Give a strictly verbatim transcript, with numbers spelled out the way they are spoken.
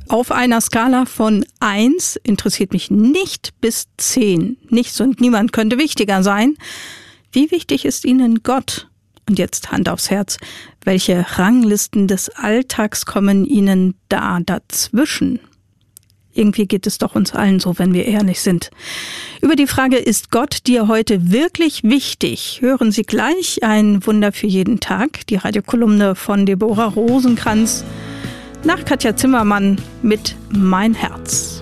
Auf einer Skala von eins interessiert mich nicht bis zehn. Nichts und niemand könnte wichtiger sein. Wie wichtig ist Ihnen Gott? Und jetzt Hand aufs Herz. Welche Ranglisten des Alltags kommen Ihnen da dazwischen? Irgendwie geht es doch uns allen so, wenn wir ehrlich sind. Über die Frage, ist Gott dir heute wirklich wichtig? Hören Sie gleich ein Wunder für jeden Tag, die Radiokolumne von Deborah Rosenkranz nach Katja Zimmermann mit Mein Herz.